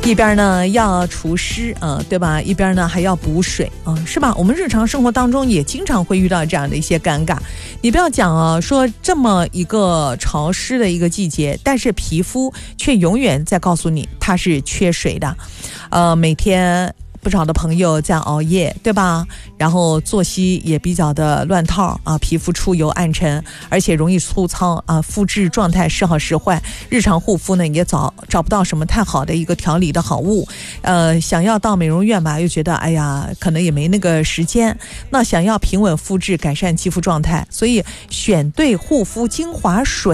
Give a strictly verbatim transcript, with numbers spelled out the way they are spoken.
一边呢要除湿啊、呃，对吧？一边呢还要补水啊、呃，是吧？我们日常生活当中也经常会遇到这样的一些尴尬。你不要讲啊，说这么一个潮湿的一个季节，但是皮肤却永远在告诉你它是缺水的，呃，每天。不少的朋友在熬夜，对吧？然后作息也比较的乱套啊，皮肤出油暗沉，而且容易粗糙啊，肤质状态时好时坏。日常护肤呢也找找不到什么太好的一个调理的好物，呃，想要到美容院吧，又觉得哎呀，可能也没那个时间。那想要平稳肤质，改善肌肤状态，所以选对护肤精华水。